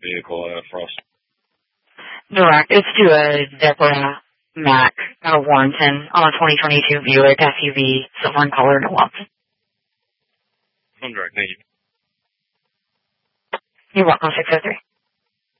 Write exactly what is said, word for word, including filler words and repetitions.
vehicle uh, for us? Direct. It's to a Zebra Mac out of Warrenton on a twenty twenty-two Buick S U V, silver in color, no lumps. I'm direct. Thank you. You're welcome, six oh three.